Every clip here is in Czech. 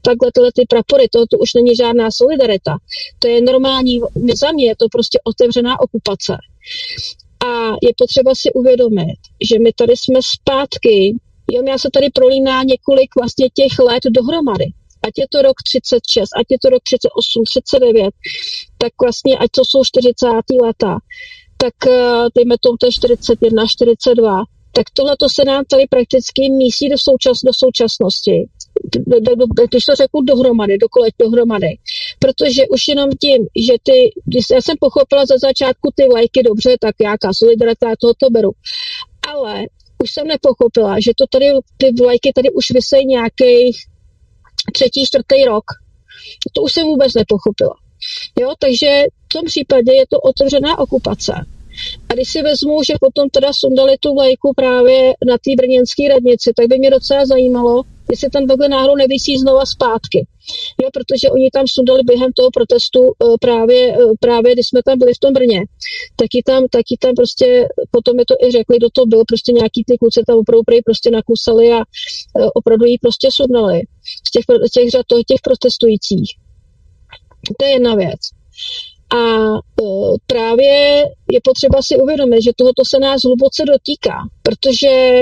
takhle tyhle ty prapory, to už není žádná solidarita. To je normální, za mě je to prostě otevřená okupace. A je potřeba si uvědomit, že my tady jsme zpátky, já se tady prolíná několik vlastně těch let dohromady. Ať je to rok 36, ať je to rok 38, 39, tak vlastně, ať to jsou 40. leta, tak dejme tomu to je 41, 42, tak tohle to se nám tady prakticky mísí do současnosti. Když to řeknu dohromady. Protože už jenom tím, že já jsem pochopila za začátku ty vlajky dobře, tak jaká solidarita, já tohoto beru. Ale už jsem nepochopila, že to tady, ty vlajky tady už vysejí nějakých 3., 4. rok. To už jsem vůbec nepochopila. Jo, takže v tom případě je to otevřená okupace. A když si vezmu, že potom teda sundali tu vlajku právě na té brněnské radnici, tak by mě docela zajímalo, jestli tam takhle náhodou nevisí znova zpátky. Jo, protože oni tam sundali během toho protestu právě když jsme tam byli v tom Brně, taky tam prostě, potom je to i řekli, kdo to byl, prostě nějaký ty kluci tam opravdu prostě nakusali a opravdu jí prostě sundali z těch řad těch protestujících. To je jedna věc. A právě je potřeba si uvědomit, že tohoto se nás hluboce dotýká, protože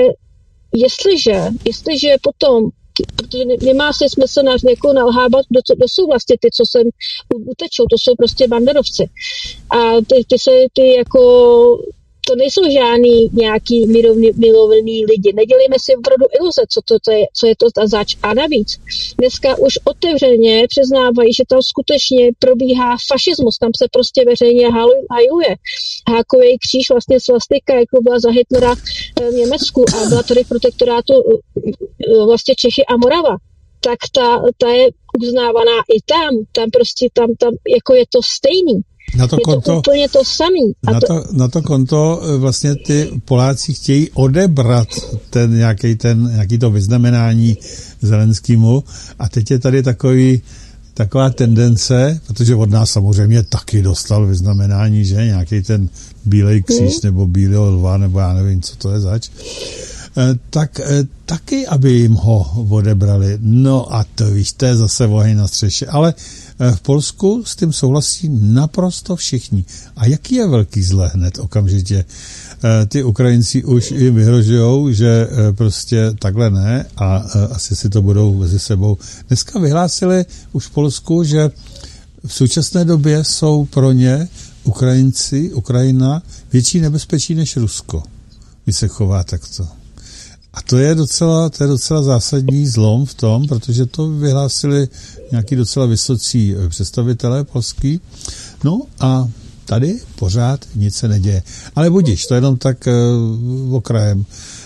jestliže potom, protože nemá se smysl jako nalhávat, kdo jsou vlastně ty, co sem utečou, to jsou prostě banderovci. A ty jako, to nejsou žádný nějaký milovný lidi. Nedělejme si opravdu iluze, co je to ta zač. A navíc, dneska už otevřeně přiznávají, že tam skutečně probíhá fašismus, tam se prostě veřejně hajuje. Hákový kříž, vlastně svastika, jako byla za Hitlera v Německu a byla tady v protektorátu vlastně Čechy a Morava, tak ta je uznávaná i tam prostě tam jako je to stejný. Na to konto, je to úplně to samý. Na to konto vlastně ty Poláci chtějí odebrat nějaký to vyznamenání Zelenskému a teď je tady taková tendence, protože od nás samozřejmě taky dostal vyznamenání, že nějaký ten bílej kříž nebo bílého lva, nebo já nevím, co to je zač, tak taky, aby jim ho odebrali. No a to víš, to je zase oheň na střeše, ale v Polsku s tím souhlasí naprosto všichni. A jaký je velký zle hned okamžitě? Ty Ukrajinci už i vyhrožujou, že prostě takhle ne a asi si to budou mezi sebou. Dneska vyhlásili už v Polsku, že v současné době jsou pro ně Ukrajina větší nebezpečí než Rusko. Když se chová takto. A to je docela zásadní zlom v tom, protože to vyhlásili nějaký docela vysocí představitelé polský. No a tady pořád nic se neděje. Ale budiš, to jenom tak okrajem.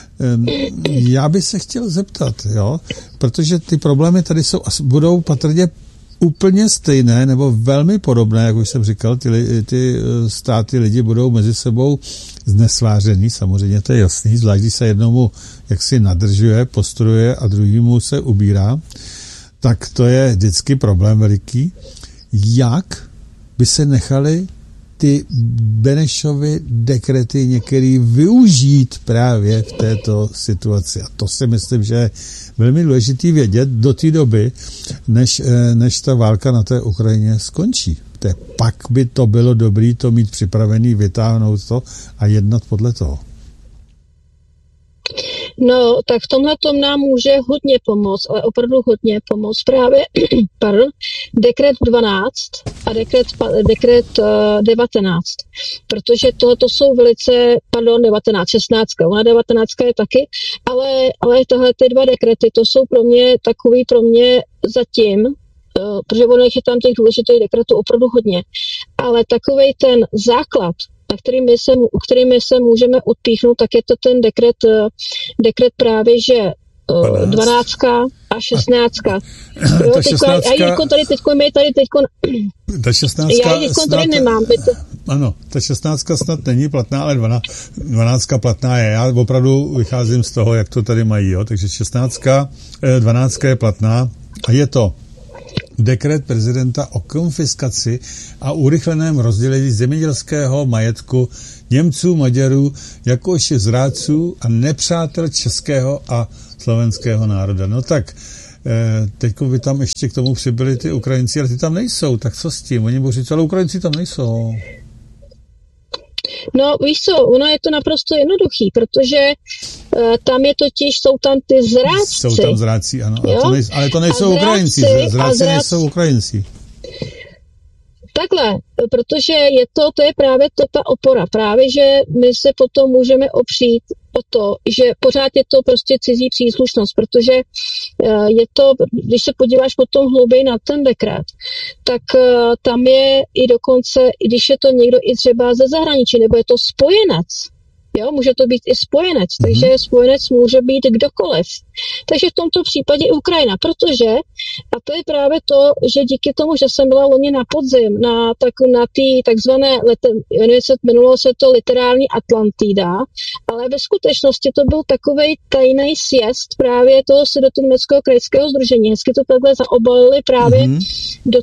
Já bych se chtěl zeptat, jo, protože ty problémy tady budou patrně úplně stejné nebo velmi podobné, jak už jsem říkal, ty státy, lidi budou mezi sebou znesvářený, samozřejmě to je jasný, zvlášť když se jednomu jaksi nadržuje, postruje a druhýmu se ubírá, tak to je vždycky problém veliký. Jak by se nechali ty Benešovy dekrety některý využít právě v této situaci. A to si myslím, že je velmi důležitý vědět do té doby, než ta válka na té Ukrajině skončí. Pak by to bylo dobré to mít připravený, vytáhnout to a jednat podle toho. No, tak v tomhle tom nám může hodně pomoct, ale opravdu hodně pomoct právě dekret 12 a dekret 19, protože tohoto jsou velice, 16, ona 19 je taky, ale tohle ty dva dekrety, to jsou pro mě zatím, protože ono je tam těch důležitých dekretů opravdu hodně, ale takovej ten základ, kterými se můžeme odpíchnout, tak je to ten dekret právě, že 12 a 16. Jo, ta 16 já tady nemám. Ano, ta 16 snad není platná, ale 12 platná je. Já opravdu vycházím z toho, jak to tady mají, jo. Takže 12 je platná a je to dekret prezidenta o konfiskaci a urychleném rozdělení zemědělského majetku Němců, Maďarů, jakož zrádců a nepřátel českého a slovenského národa. No tak Teďko by tam ještě k tomu přibyli ty Ukrajinci, ale ty tam nejsou, tak co s tím? Oni budou říct, ale Ukrajinci tam nejsou. No víš co, ono je to naprosto jednoduchý, protože tam je totiž, jsou tam ty zrádci. Jsou tam zrádci, ano, ale to nejsou Ukrajinci, zrádci nejsou Ukrajinci. Takhle, protože to je právě ta opora. Právě, že my se potom můžeme opřít o to, že pořád je to prostě cizí příslušnost, protože je to, když se podíváš potom hlouběji na ten dekret, tak tam je i dokonce, i když je to někdo i třeba ze zahraničí, nebo je to spojenec, jo, může to být i spojenec, takže spojenec může být kdokoliv. Takže v tomto případě i Ukrajina, protože, a to je právě to, že díky tomu, že jsem byla loni na podzim, na té takzvané, jmenovalo se to literární Atlantida, ale ve skutečnosti to byl takovej tajný sjezd právě toho Sudetoněmeckého krajského sdružení. Hezky to takhle zaobalili právě do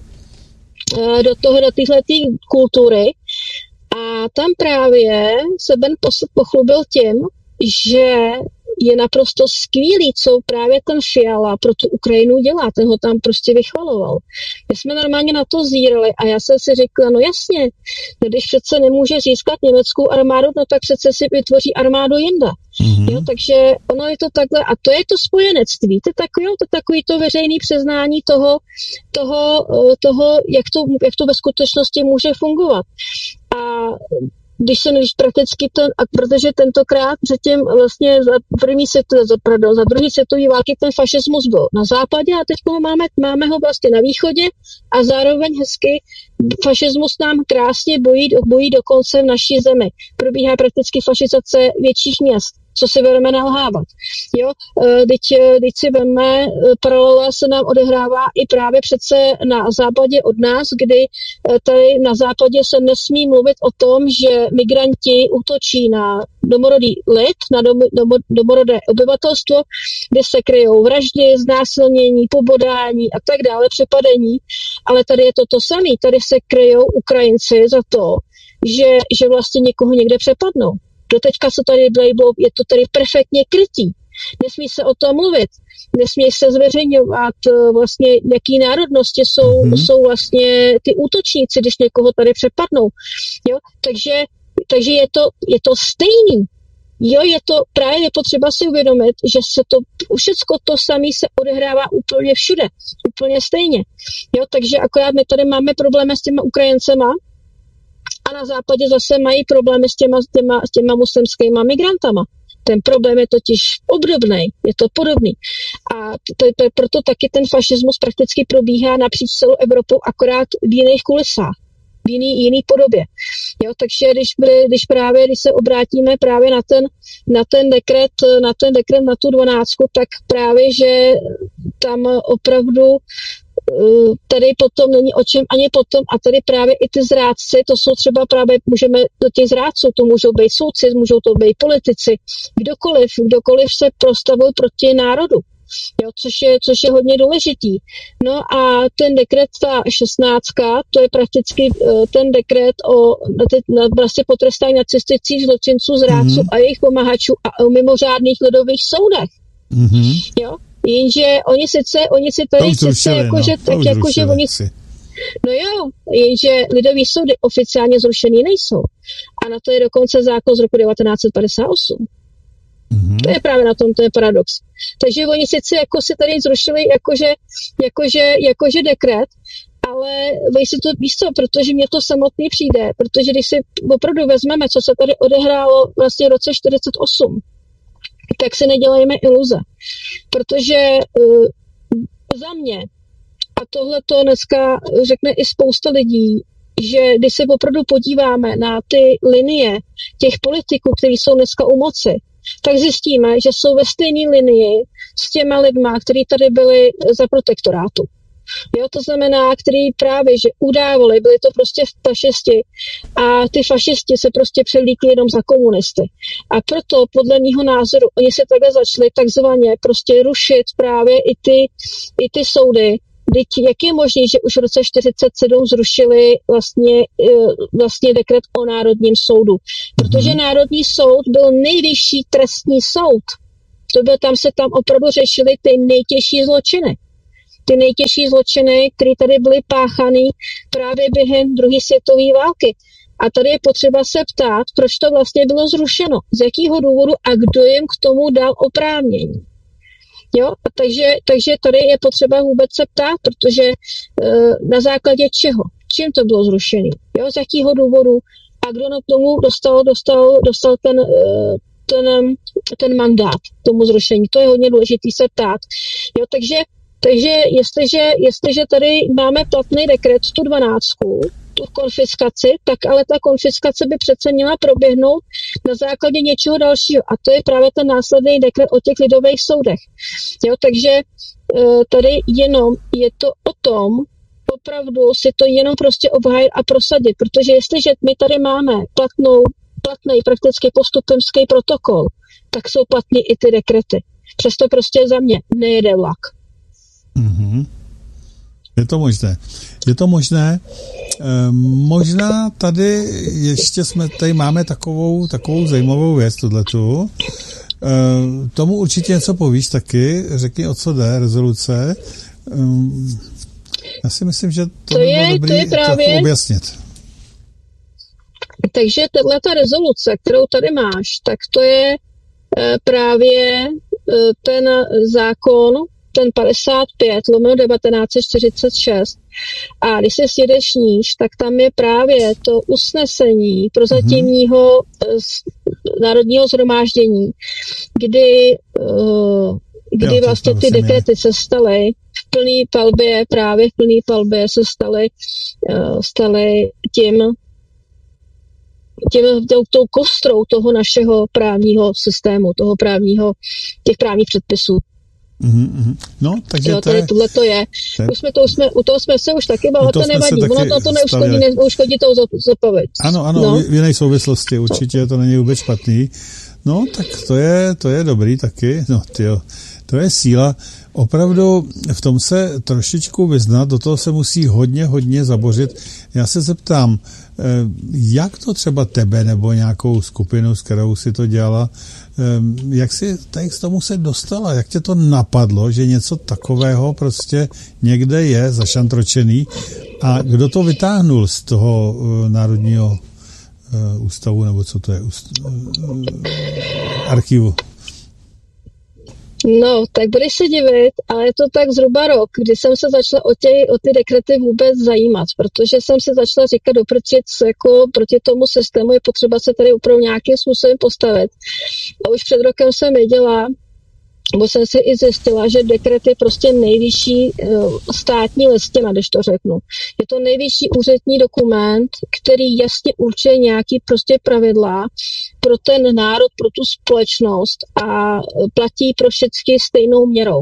téhle kultury. A tam právě se Ben pochlubil tím, že je naprosto skvělý, co právě ten Fiala pro tu Ukrajinu dělá. Ten ho tam prostě vychvaloval. My jsme normálně na to zírali a já jsem si řekla, no jasně, když přece nemůže získat německou armádu, no tak přece si vytvoří armádu jinde. Jo, takže ono je to takhle, a to je to spojenectví. To je takový to veřejné přiznání toho jak to ve skutečnosti může fungovat. A když prakticky protože tentokrát předtím vlastně za druhý světový války ten fašismus byl na západě a teď máme ho vlastně na východě a zároveň hezky fašismus nám krásně bojí dokonce v naší zemi. Probíhá prakticky fašizace větších měst. Co si budeme nalhávat. Jo, teď si veme, paralela se nám odehrává i právě přece na západě od nás, kdy tady na západě se nesmí mluvit o tom, že migranti útočí na domorodý lid, na domorodé obyvatelstvo, kde se kryjou vraždy, znásilnění, pobodání a tak dále, přepadení. Ale tady je to samé. Tady se kryjou Ukrajinci za to, že vlastně někoho někde přepadnou. Doteďka se tady je to tady perfektně krytý. Nesmí se o tom mluvit. Nesmí se zveřejňovat vlastně, jaký národnosti jsou vlastně ty útočníci, když někoho tady přepadnou. Jo? Takže je to stejný. Jo, je to právě potřeba si uvědomit, že se to všecko to samé se odehrává úplně všude. Úplně stejně. Jo, takže akorát my tady máme problémy s těma Ukrajincema, a na západě zase mají problémy s těma muslimskými migrantama. Ten problém je totiž obdobný, je to podobný. A to je proto taky ten fašismus prakticky probíhá napříč celou Evropou, akorát v jiných kulisách, v jiný podobě. Jo, takže když se obrátíme právě na ten dekret, na tu 12, tak právě, že tam opravdu tady potom není o čem ani potom a tady právě i ty zrádci, to jsou třeba právě, můžeme do těch zrádců, to můžou být soudci, můžou to být politici, kdokoliv se postavil proti národu, jo, což je hodně důležitý. No a ten dekret, ta 16, to je prakticky ten dekret o vlastně potrestání nacistických zločinců, zrádců a jejich pomahačů a o mimořádných lidových soudech. Jo? Jenže oni si tady přece jakože oni... No jo, jenže lidový soudy oficiálně zrušený nejsou. A na to je dokonce zákon z roku 1958. To je právě na tom, to je paradox. Takže oni sice jako si tady zrušili jakože dekret, ale vy si to víš co, protože mě to samotný přijde, protože když si opravdu vezmeme, co se tady odehrálo vlastně v roce 1948, tak si nedělejme iluze. Protože za mě, a tohle to dneska řekne i spousta lidí, že když se opravdu podíváme na ty linie těch politiků, kteří jsou dneska u moci, tak zjistíme, že jsou ve stejné linii s těma lidma, kteří tady byli za protektorátu. Jo, to znamená, který právě, že udávali, byli to prostě fašisti a ty fašisti se prostě převlíkli jenom za komunisty. A proto podle mýho názoru oni se takhle začali takzvaně prostě rušit právě i ty soudy. Jak je možné, že už v roce 1947 zrušili vlastně dekret o Národním soudu? Protože Národní soud byl nejvyšší trestní soud. Tam se opravdu řešily ty nejtěžší zločiny. Ty nejtěžší zločiny, které tady byly páchány právě během druhé světové války. A tady je potřeba se ptát, proč to vlastně bylo zrušeno, z jakého důvodu a kdo jim k tomu dal oprávnění. Jo? A takže tady je potřeba vůbec se ptát, protože na základě čeho? Čím to bylo zrušené? Jo? Z jakého důvodu? A kdo k tomu dostal ten mandát tomu zrušení? To je hodně důležitý se ptát. Jo? Takže jestliže tady máme platný dekret 112, tu konfiskaci, tak ale ta konfiskace by přece měla proběhnout na základě něčeho dalšího. A to je právě ten následný dekret o těch lidových soudech. Jo, takže tady jenom je to o tom, opravdu si to jenom prostě obhájit a prosadit, protože jestliže my tady máme platný prakticky postupemský protokol, tak jsou platný i ty dekrety. Přesto prostě za mě nejede vlak. Mm-hmm. Je to možné. Možná tady ještě tady máme takovou zajímavou věc, tohletu. Tomu určitě něco povíš taky. Řekni, o co jde, rezoluce. Já si myslím, že to by bylo dobrý trochu objasnit. Takže tato rezoluce, kterou tady máš, tak to je právě ten zákon, ten 55/1946. A když se sjedeš níž, tak tam je právě to usnesení prozatímního národního shromáždění, kdy vlastně ty dekrety se staly v plné palbě se staly tou kostrou toho našeho právního systému, těch právních předpisů. No, takže jo, tady tohle to je. U toho jsme se už taky bavili, to nevadí. Ono to neuškodí tou zapověď. Ano, no. V jiné souvislosti určitě to není vůbec špatný. No, tak to je dobrý taky. No, tyjo, to je síla. Opravdu v tom se trošičku vyznat, do toho se musí hodně zabořit. Já se zeptám, jak to třeba tebe nebo nějakou skupinu, s kterou si to dělala, jak si tady k tomu se dostala? Jak tě to napadlo, že něco takového prostě někde je zašantročený a kdo to vytáhnul z toho Národního ústavu, nebo co to je? Archivu. No, tak budeš se divit, ale je to tak zhruba rok, kdy jsem se začala o ty dekrety vůbec zajímat, protože jsem se začala říkat jako proti tomu systému je potřeba se tady opravdu nějakým způsobem postavit. A už před rokem jsem věděla, nebo jsem si i zjistila, že dekret je prostě nejvyšší státní listina, když to řeknu. Je to nejvyšší úřední dokument, který jasně určuje nějaký prostě pravidla pro ten národ, pro tu společnost a platí pro všechny stejnou měrou.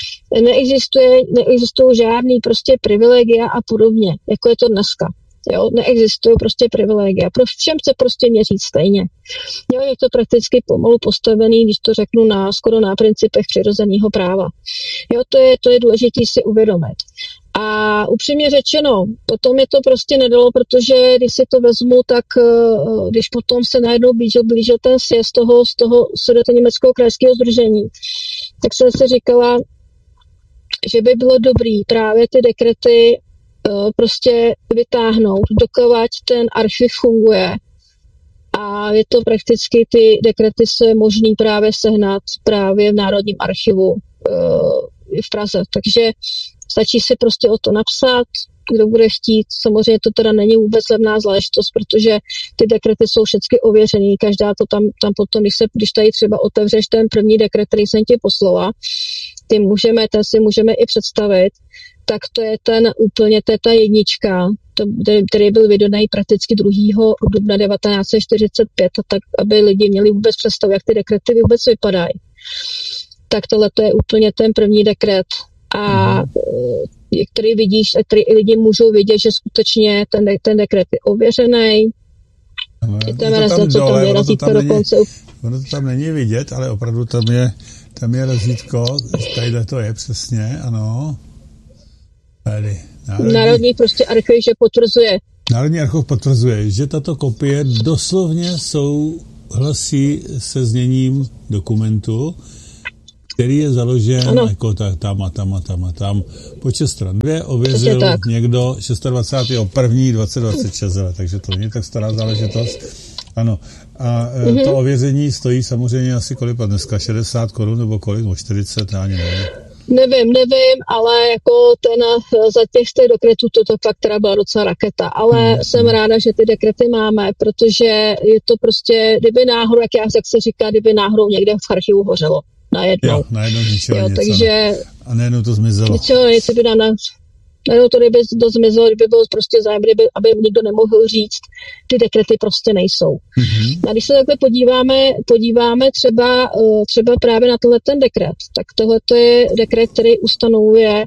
Neexistují žádný prostě privilegia a podobně, jako je to dneska. Jo, neexistují prostě privilegia. Pro všem se prostě měří stejně. Jo, je to prakticky pomalu postavený, když to řeknu skoro na principech přirozeného práva. Jo, to je důležité si uvědomit. A upřímně řečeno, potom je to prostě nedalo, protože když si to vezmu, tak když potom se najednou blížil ten sjezd z toho Sudetoněmeckého krajského sdružení, tak jsem si říkala, že by bylo dobrý právě ty dekrety prostě vytáhnout, dokovat ten archiv funguje. A je to prakticky, ty dekrety se možný právě sehnat právě v Národním archivu v Praze. Takže stačí si prostě o to napsat, kdo bude chtít. Samozřejmě to teda není vůbec levná záležitost, protože ty dekrety jsou všechny ověřený, každá to tam potom, když tady třeba otevřeš ten první dekret, který jsem ti poslala, ten si můžeme i představit, tak to je ta jednička, který byl vydaný prakticky 2. dubna 1945, tak aby lidi měli vůbec představu, jak ty dekrety vůbec vypadají. Tak tohle to je úplně ten první dekret. A který vidíš, a který i lidi můžou vidět, že skutečně ten dekret je ověřený. Je tam razítko dokonce. Ono to tam není vidět, ale opravdu tam je razítko, tadyhle to je přesně, ano. Tady. Národní prostě archiv, že potvrzuje. Národní archiv potvrzuje, že tato kopie doslovně souhlasí se zněním dokumentu který je založen jako tam. Počet stran 2 ověřil někdo 26.1.2026, takže to není tak stará záležitost. Ano. A to ověření stojí samozřejmě asi kolik dneska, 60 korun nebo kolik, nebo 40, já ani nevím. Nevím, ale jako za těch dekretů to fakt teda byla docela raketa, ale jsem ráda, že ty dekrety máme, protože je to prostě, kdyby náhodou, jak se říká, kdyby náhodou někde v archivu hořelo. Najednou ničeho něco. Takže a najednou to zmizelo. Ničeho nic by nám najednou to kdyby to zmizelo, kdyby bylo prostě zájem, aby nikdo nemohl říct, ty dekrety prostě nejsou. A když se takhle podíváme třeba právě na ten dekret, tak tohle je dekret, který ustanovuje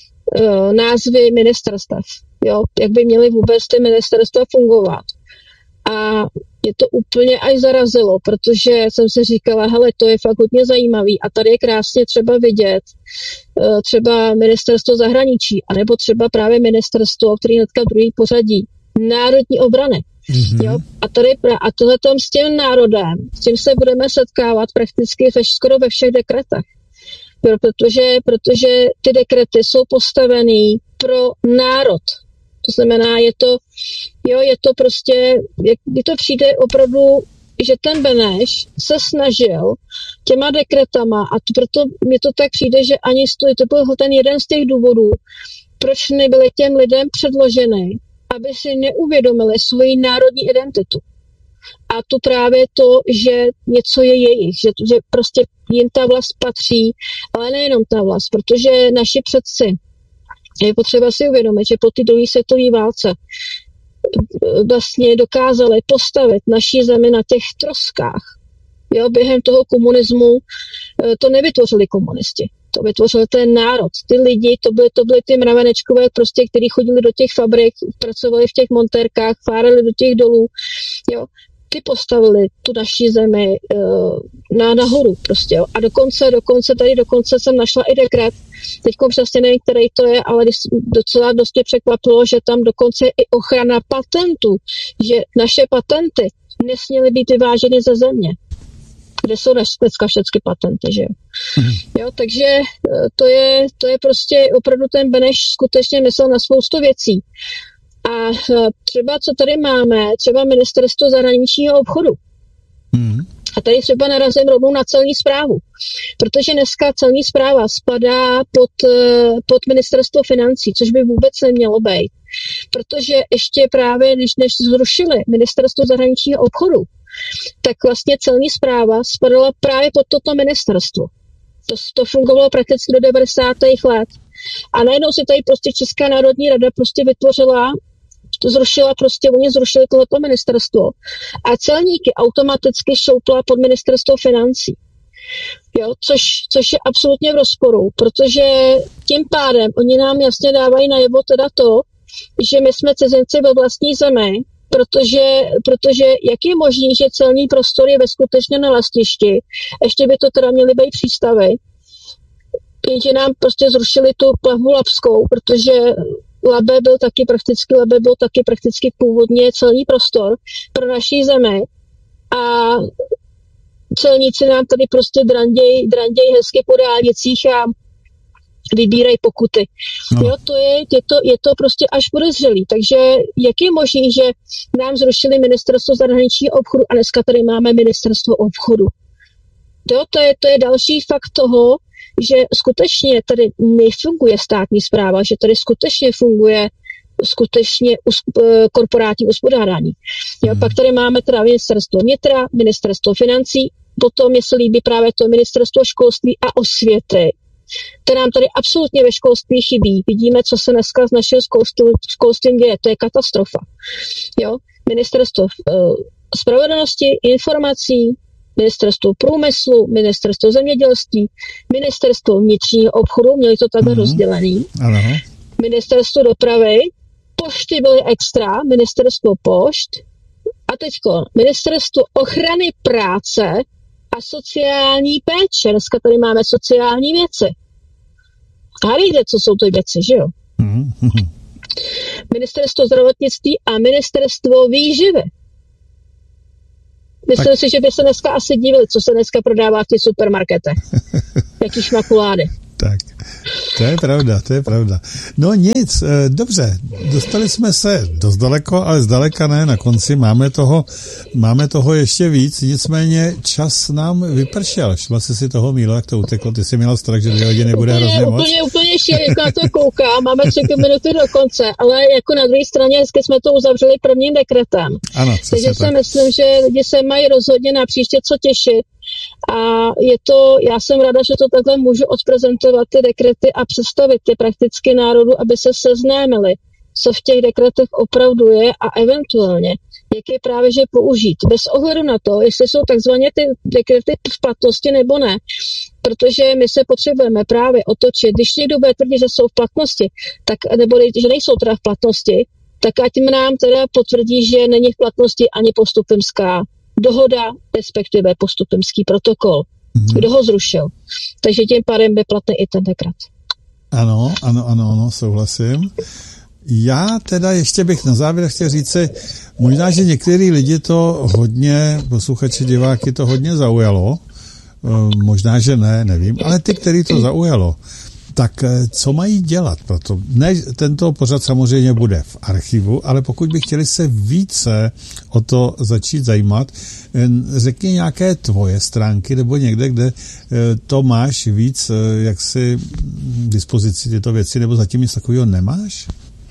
názvy ministerstev. Jo? Jak by měly vůbec ty ministerstva fungovat. A mě to úplně až zarazilo, protože jsem si říkala, hele, to je fakt hodně zajímavý a tady je krásně třeba vidět třeba ministerstvo zahraničí, anebo třeba právě ministerstvo, který hnedka druhý pořadí, národní obrany. Jo? A tohletom s tím národem, s tím se budeme setkávat prakticky skoro ve všech dekretech. Protože ty dekrety jsou postavený pro národ. To znamená, je to prostě, kdy to přijde opravdu, že ten Beneš se snažil těma dekretama a proto mi to tak přijde, že ani to byl ten jeden z těch důvodů, proč nebyly těm lidem předloženy, aby si neuvědomili svoji národní identitu. A tu právě to, že něco je jejich, že prostě jim ta vlast patří, ale nejenom ta vlast, protože naši předci, je potřeba si uvědomit, že po té druhé světové válce vlastně dokázali postavit naší zemi na těch troskách. Jo, během toho komunismu to nevytvořili komunisti. To vytvořil ten národ. Ty lidi, to byly ty mravenečkové, prostě, kteří chodili do těch fabrik, pracovali v těch montérkách, fárali do těch dolů. Jo. Ty postavili tu naší zemi nahoru prostě. Jo. A dokonce jsem našla i dekret, teďko přesně nevím, který to je, ale docela dost mě překvapilo, že tam dokonce je i ochrana patentů, že naše patenty nesměly být vyváženy ze země, kde jsou dneska všechny patenty, že jo. Jo, takže to je prostě opravdu ten Beneš skutečně myslel na spoustu věcí. A třeba, co tady máme, třeba ministerstvo zahraničního obchodu. A tady třeba narazím rovnou na celní správu, protože dneska celní správa spadá pod ministerstvo financí, což by vůbec nemělo být. Protože ještě právě, než zrušili ministerstvo zahraničního obchodu, tak vlastně celní správa spadala právě pod toto ministerstvo. To fungovalo prakticky do 90. let. A najednou si tady prostě Česká národní rada prostě oni zrušili tohleto ministerstvo a celníky automaticky šoupla pod ministerstvo financí. Jo, což je absolutně v rozporu, protože tím pádem oni nám jasně dávají najevo teda to, že my jsme cizinci ve vlastní zemi, protože jak je možné, že celní prostor je ve skutečně na letišti, ještě by to teda měly být přístavy, jenže nám prostě zrušili tu plavbu labskou, protože Labe byl taky prakticky původně celní prostor pro naší zemi a celníci nám tady prostě dranděj hezky po dálnicích a vybírají pokuty. No. Jo, je to prostě až podezřelý. Takže jak je možné, že nám zrušili ministerstvo zahraničního obchodu a dneska tady máme ministerstvo obchodu? Jo, to je další fakt toho, že skutečně tady nefunguje státní správa, že tady skutečně funguje korporátní uspořádání. Pak tady máme teda ministerstvo vnitra, ministerstvo financí, potom mě se líbí právě to ministerstvo školství a osvěty. To nám tady absolutně ve školství chybí. Vidíme, co se dneska z našeho školstvím děje. To je katastrofa. Jo? Ministerstvo spravedlnosti, informací, ministerstvo průmyslu, ministerstvo zemědělství, ministerstvo vnitřního obchodu, měli to takhle rozdělený, ministerstvo dopravy, pošty byly extra, ministerstvo pošt a teďko ministerstvo ochrany práce a sociální péče. Dneska tady máme sociální věci. A víte, co jsou to věci, že jo? Ministerstvo zdravotnictví a ministerstvo výživy. Myslím si, že by se dneska asi divili, co se dneska prodává v těch supermarketech. Jaký šmakulády. Tak, to je pravda. No nic, dobře, dostali jsme se dost daleko, ale zdaleka ne, na konci máme toho ještě víc, nicméně čas nám vypršel. Všimla jsi si toho, Mílo, jak to uteklo, ty jsi měla strach, že 2 hodiny bude hrozně moc. Úplně šíleně, na to koukám, máme 3 minuty do konce, ale jako na druhé straně hezky jsme to uzavřeli prvním dekretem. Ano, takže si myslím, že lidi se mají rozhodně na příště co těšit. A já jsem ráda, že to takhle můžu odprezentovat ty dekrety a představit ty prakticky národu, aby se seznámili, co v těch dekretech opravdu je a eventuálně, jak je právě že použít. Bez ohledu na to, jestli jsou takzvaně ty dekrety v platnosti nebo ne. Protože my se potřebujeme právě otočit. Když někdo bude tvrdit, že jsou v platnosti, tak, nebo že nejsou teda v platnosti, tak ať nám teda potvrdí, že není v platnosti ani postupimská dohoda, respektive postupimský protokol. Kdo ho zrušil. Takže tím pádem by platný i ten dekret. Ano, souhlasím. Já teda ještě bych na závěr chtěl říci, možná, že některý lidi to hodně, posluchači, diváky to hodně zaujalo, možná, že ne, nevím, ale ty, který to zaujalo, tak co mají dělat proto? Ne, tento pořad samozřejmě bude v archivu, ale pokud by chtěli se více o to začít zajímat, řekni nějaké tvoje stránky nebo někde, kde to máš víc jaksi dispozici tyto věci, nebo zatím nic takového nemáš?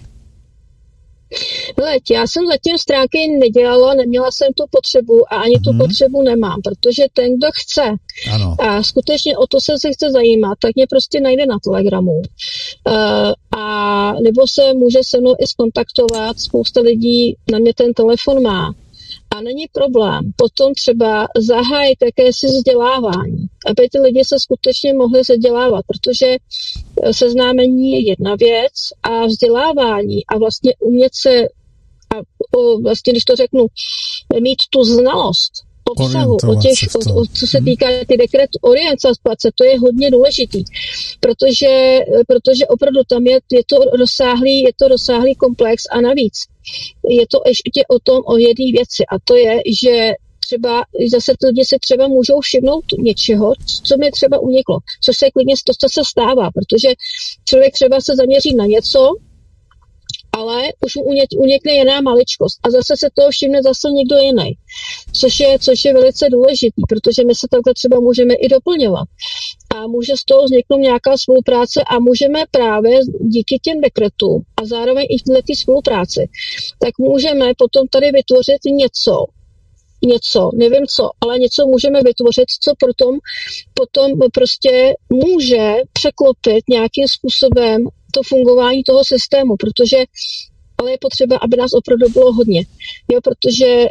Já jsem zatím stránky nedělala, neměla jsem tu potřebu a ani tu potřebu nemám, protože ten, kdo chce a skutečně o to se chce zajímat, tak mě prostě najde na Telegramu. A nebo se může se mnou i skontaktovat, spousta lidí na mě ten telefon má. A není problém potom třeba zahájit jakési vzdělávání, aby ty lidi se skutečně mohli vzdělávat, protože seznámení je jedna věc a vzdělávání a vlastně umět se, vlastně když to řeknu, mít tu znalost obsahu, co se týká ty dekret orientace, to je hodně důležitý, protože opravdu tam je to rozsáhlý komplex a navíc je to ještě o jedné věci a to je, že třeba zase lidi si třeba můžou všimnout něčeho, co mi třeba uniklo, což se klidně to se stává, protože člověk třeba se zaměří na něco, ale už mu unikne jiná maličkost a zase se toho všimne zase někdo jiný, což je velice důležitý, protože my se takhle třeba můžeme i doplňovat a může z toho vzniknout nějaká spolupráce a můžeme právě díky těm dekretům a zároveň i v té spolupráci, tak můžeme potom tady vytvořit něco, nevím co, ale něco můžeme vytvořit, co potom prostě může překlopit nějakým způsobem to fungování toho systému, protože ale je potřeba, aby nás opravdu bylo hodně. Jo, protože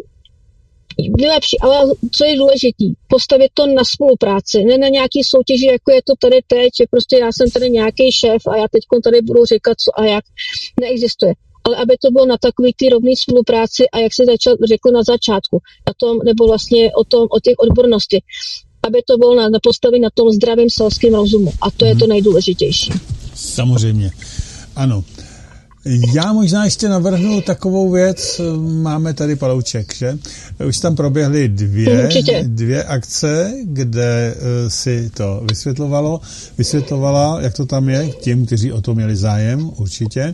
nejlepší, ale co je důležitý, postavit to na spolupráci, ne na nějaký soutěži, jako je to tady teď, že prostě já jsem tady nějaký šéf a já teď tady budu říkat co a jak, neexistuje. Ale aby to bylo na takový ty rovný spolupráci a jak se řekl na začátku, na tom, nebo vlastně o těch odbornosti, aby to bylo postavit na tom zdravém selském rozumu. A to je to nejdůležitější. Samozřejmě, ano. Já možná ještě navrhnu takovou věc, máme tady palouček, že? Už tam proběhly dvě akce, kde si to vysvětlovala, jak to tam je, těm, kteří o to měli zájem, určitě.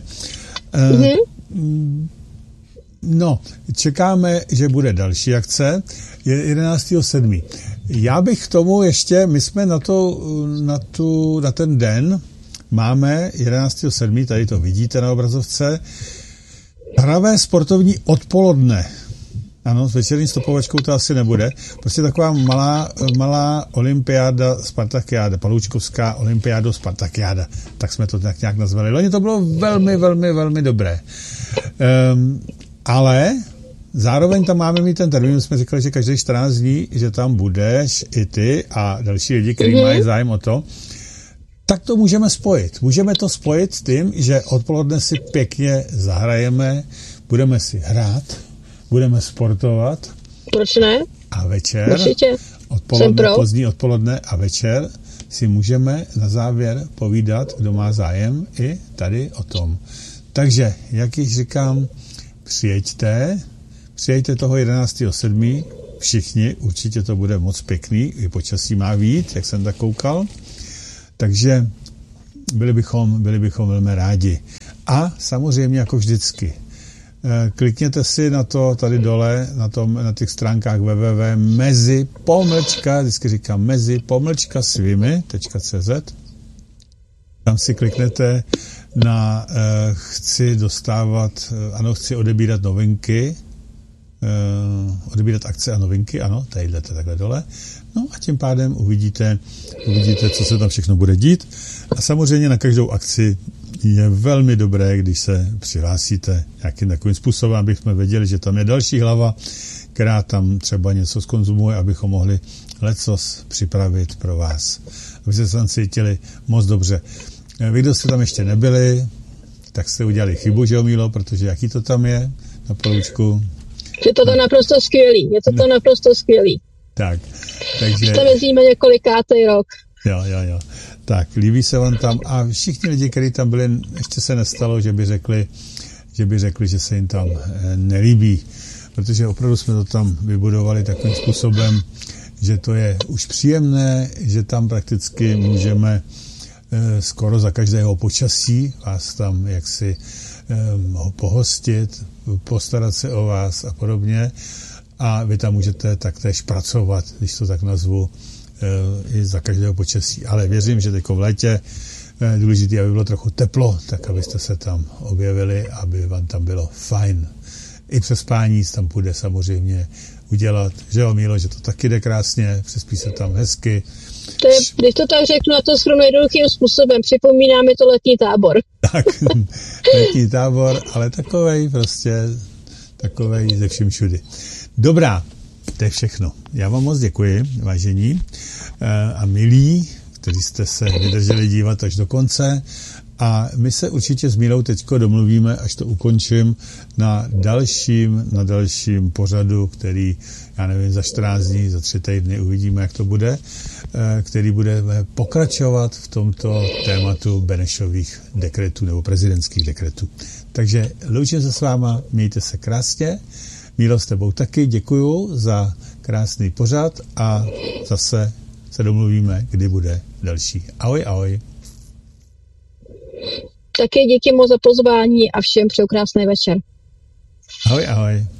No, čekáme, že bude další akce, je 11.7. Já bych k tomu ještě, my jsme na ten den, máme 11.7., tady to vidíte na obrazovce, hravé sportovní odpoledne. Ano, s večerní stopovačkou to asi nebude. Prostě taková malá olympiáda Spartakiáda, paloučkovská olympiáda Spartakiáda. Tak jsme to nějak nazvali. Loni to bylo velmi, velmi, velmi dobré. Ale zároveň tam máme mít ten termín, jsme říkali, že každý 14 dní, že tam budeš i ty a další lidi, kteří mají zájem o to. Tak to můžeme spojit. Můžeme to spojit s tím, že odpoledne si pěkně zahrajeme, budeme si hrát, budeme sportovat. Proč ne? A večer, pozdní odpoledne a večer si můžeme na závěr povídat, kdo má zájem, i tady o tom. Takže, jak již říkám, přijďte toho 11.7. všichni, určitě to bude moc pěkný, i počasí má vyjít, jak jsem tak koukal, takže byli bychom velmi rádi. A samozřejmě jako vždycky, klikněte si na to tady dole, na těch stránkách www.mezi-svými.cz. Tam si kliknete na chci odebírat novinky, odebírat akce a novinky, ano, tadyhle takhle dole. No a tím pádem uvidíte, co se tam všechno bude dít. A samozřejmě na každou akci je velmi dobré, když se přihlásíte nějakým takovým způsobem, abychom věděli, že tam je další hlava, která tam třeba něco zkonzumuje, abychom mohli lecos připravit pro vás. Abyste se tam cítili moc dobře. Vy, kdo jste tam ještě nebyli, tak jste udělali chybu, že jo, Mílo, protože jaký to tam je na Poloučku? Je to naprosto skvělý. Tak, takže... Tam jezdíme několikátej rok. Jo. Tak, líbí se vám tam a všichni lidi, kteří tam byli, ještě se nestalo, že by řekli, že se jim tam nelíbí, protože opravdu jsme to tam vybudovali takovým způsobem, že to je už příjemné, že tam prakticky můžeme skoro za každého počasí vás tam jaksi pohostit, postarat se o vás a podobně a vy tam můžete taktéž pracovat, když to tak nazvu, i za každého počasí. Ale věřím, že teď v létě důležité, aby bylo trochu teplo, tak abyste se tam objevili, aby vám tam bylo fajn. I přespání tam půjde samozřejmě udělat, že jo, Mílo, že to taky jde krásně, přespí se tam hezky. To je, když to tak řeknu, na to shrnu jednoduchým způsobem, připomíná mi to letní tábor. Tak, letní tábor, ale takovej ze vším všudy. Dobrá, to je všechno. Já vám moc děkuji, vážení a milí, kteří jste se vydrželi dívat až do konce. A my se určitě s Mílou teďko domluvíme, až to ukončím, na dalším pořadu, který, já nevím, za 14 dní, za 3 týdny uvidíme, jak to bude, který bude pokračovat v tomto tématu Benešových dekretů nebo prezidentských dekretů. Takže loučím se s váma, mějte se krásně. Mílo, s tebou taky děkuju za krásný pořad a zase se domluvíme, kdy bude další. Ahoj. Taky díky moc za pozvání a všem přeju krásný večer. Ahoj.